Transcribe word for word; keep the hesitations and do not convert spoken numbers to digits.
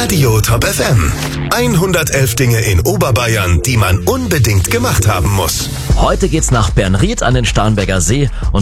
Radio Top F M. hundertelf Dinge in Oberbayern, die man unbedingt gemacht haben muss. Heute geht's nach Bernried an den Starnberger See und